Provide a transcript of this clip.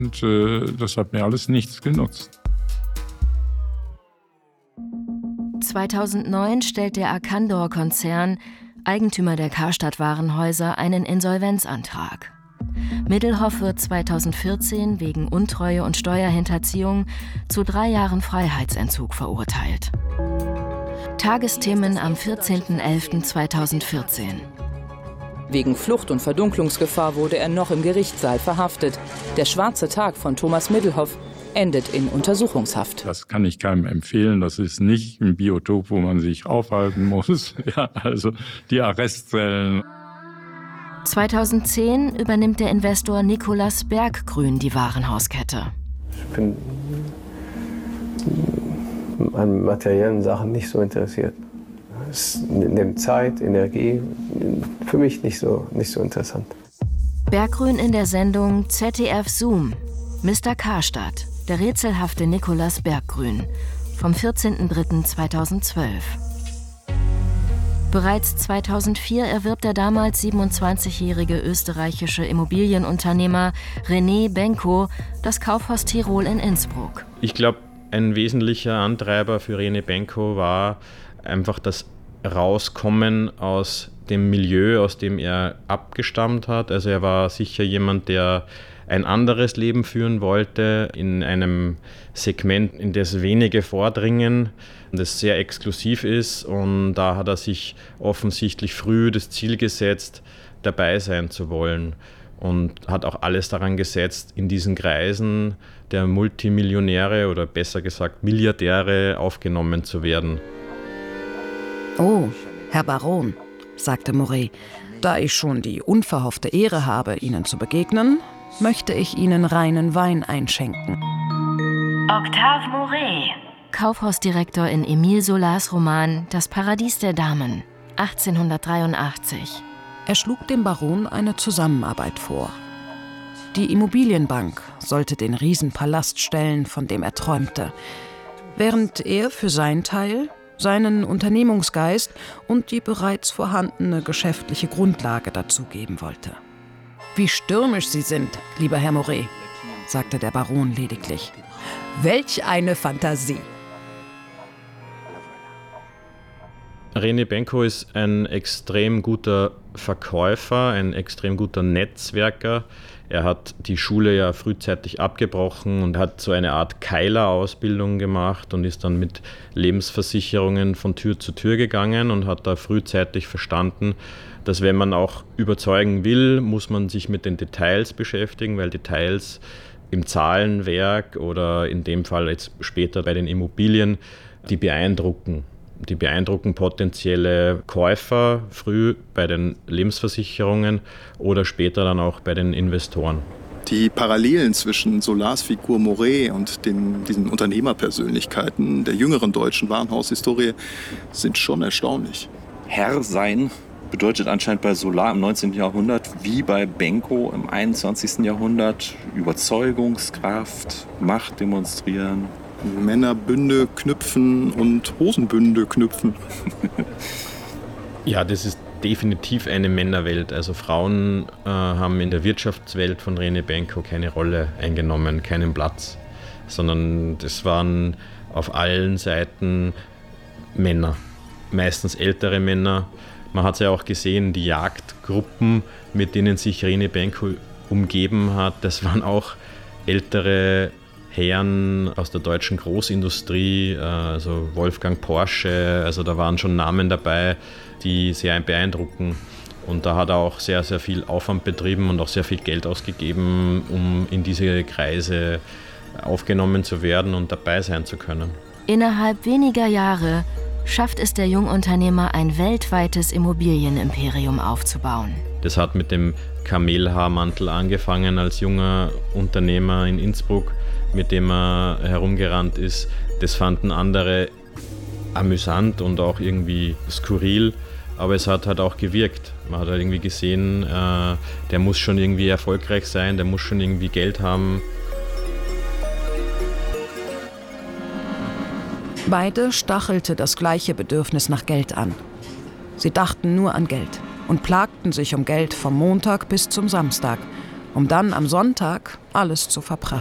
Und das hat mir alles nichts genutzt. 2009 stellt der Arcandor-Konzern, Eigentümer der Karstadt-Warenhäuser, einen Insolvenzantrag. Middelhoff wird 2014 wegen Untreue und Steuerhinterziehung zu 3 Jahren Freiheitsentzug verurteilt. Tagesthemen am 14.11.2014. Wegen Flucht und Verdunklungsgefahr wurde er noch im Gerichtssaal verhaftet. Der schwarze Tag von Thomas Middelhoff endet in Untersuchungshaft. Das kann ich keinem empfehlen. Das ist nicht ein Biotop, wo man sich aufhalten muss. Ja, also die Arrestzellen. 2010 übernimmt der Investor Nicolas Berggrün die Warenhauskette. Ich bin an materiellen Sachen nicht so interessiert. Es nimmt Zeit, Energie, für mich nicht so interessant. Berggrün in der Sendung ZDF Zoom. Mr. Karstadt, der rätselhafte Nicolas Berggrün, vom 14.03.2012. Bereits 2004 erwirbt der damals 27-jährige österreichische Immobilienunternehmer René Benko das Kaufhaus Tirol in Innsbruck. Ich glaube, ein wesentlicher Antreiber für René Benko war einfach das Rauskommen aus dem Milieu, aus dem er abgestammt hat. Also er war sicher jemand, der ein anderes Leben führen wollte, in einem Segment, in das wenige vordringen, das sehr exklusiv ist. Und da hat er sich offensichtlich früh das Ziel gesetzt, dabei sein zu wollen. Und hat auch alles daran gesetzt, in diesen Kreisen der Multimillionäre oder besser gesagt Milliardäre aufgenommen zu werden. Oh, Herr Baron, sagte Moret, da ich schon die unverhoffte Ehre habe, Ihnen zu begegnen, möchte ich Ihnen reinen Wein einschenken. Octave Moret, Kaufhausdirektor in Émile Zolars Roman Das Paradies der Damen, 1883. Er schlug dem Baron eine Zusammenarbeit vor. Die Immobilienbank sollte den Riesenpalast stellen, von dem er träumte, während er für sein Teil seinen Unternehmungsgeist und die bereits vorhandene geschäftliche Grundlage dazugeben wollte. »Wie stürmisch Sie sind, lieber Herr Moret«, sagte der Baron lediglich. »Welch eine Fantasie!« René Benko ist ein extrem guter Verkäufer, ein extrem guter Netzwerker. Er hat die Schule ja frühzeitig abgebrochen und hat so eine Art Keiler-Ausbildung gemacht und ist dann mit Lebensversicherungen von Tür zu Tür gegangen und hat da frühzeitig verstanden, dass wenn man auch überzeugen will, muss man sich mit den Details beschäftigen, weil Details im Zahlenwerk oder in dem Fall jetzt später bei den Immobilien, die beeindrucken potenzielle Käufer früh bei den Lebensversicherungen oder später dann auch bei den Investoren. Die Parallelen zwischen Zolars Figur Moret und diesen Unternehmerpersönlichkeiten der jüngeren deutschen Warenhaushistorie sind schon erstaunlich. Herr sein bedeutet anscheinend bei Zolar im 19. Jahrhundert wie bei Benko im 21. Jahrhundert Überzeugungskraft, Macht demonstrieren. Männerbünde knüpfen und Hosenbünde knüpfen. Ja, das ist definitiv eine Männerwelt. Also Frauen haben in der Wirtschaftswelt von René Benko keine Rolle eingenommen, keinen Platz, sondern das waren auf allen Seiten Männer, meistens ältere Männer. Man hat es ja auch gesehen, die Jagdgruppen, mit denen sich René Benko umgeben hat, das waren auch ältere Herren aus der deutschen Großindustrie, also Wolfgang Porsche, also da waren schon Namen dabei, die sehr beeindrucken. Und da hat er auch sehr, sehr viel Aufwand betrieben und auch sehr viel Geld ausgegeben, um in diese Kreise aufgenommen zu werden und dabei sein zu können. Innerhalb weniger Jahre schafft es der Jungunternehmer, ein weltweites Immobilienimperium aufzubauen. Das hat mit dem Kamelhaarmantel angefangen als junger Unternehmer in Innsbruck, mit dem er herumgerannt ist. Das fanden andere amüsant und auch irgendwie skurril, aber es hat halt auch gewirkt. Man hat halt irgendwie gesehen, der muss schon irgendwie erfolgreich sein, der muss schon irgendwie Geld haben. Beide stachelte das gleiche Bedürfnis nach Geld an. Sie dachten nur an Geld und plagten sich um Geld vom Montag bis zum Samstag, um dann am Sonntag alles zu verprassen.